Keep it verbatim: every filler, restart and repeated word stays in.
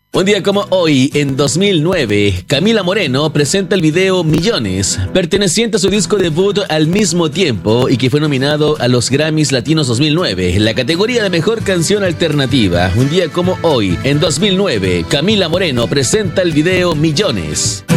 Un día como hoy, en dos mil nueve, Camila Moreno presenta el video Millones, perteneciente a su disco debut Al Mismo Tiempo y que fue nominado a los Grammys Latinos dos mil nueve, en la categoría de Mejor Canción Alternativa. Un día como hoy, en dos mil nueve, Camila Moreno presenta el video Millones.